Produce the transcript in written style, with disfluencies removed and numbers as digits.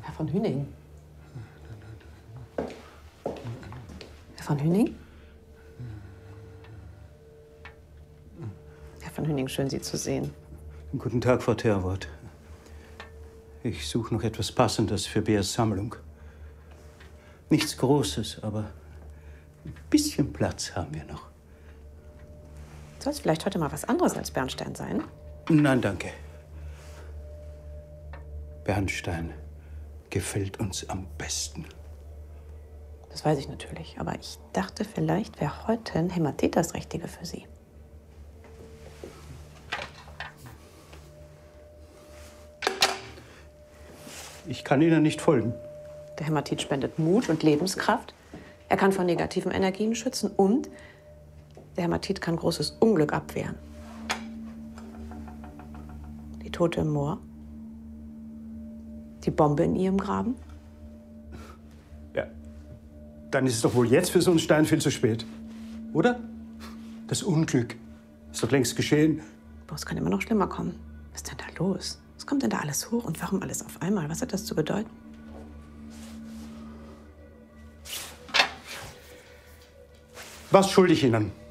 Herr von Hüning. Herr von Hüning? Herr von Hüning, schön, Sie zu sehen. Guten Tag, Frau Terwold. Ich suche noch etwas Passendes für Beers Sammlung. Nichts Großes, aber ein bisschen Platz haben wir noch. Soll es vielleicht heute mal was anderes als Bernstein sein? Nein, danke. Bernstein gefällt uns am besten. Das weiß ich natürlich, aber ich dachte, vielleicht wäre heute ein Hämatit das Richtige für Sie. Ich kann Ihnen nicht folgen. Der Hämatit spendet Mut und Lebenskraft. Er kann vor negativen Energien schützen und der Hämatit kann großes Unglück abwehren. Die Tote im Moor. Die Bombe in Ihrem Graben. Ja, dann ist es doch wohl jetzt für so einen Stein viel zu spät. Oder? Das Unglück ist doch längst geschehen. Boah, es kann immer noch schlimmer kommen. Was ist denn da los? Was kommt denn da alles hoch und warum alles auf einmal? Was hat das zu bedeuten? Was schulde ich Ihnen?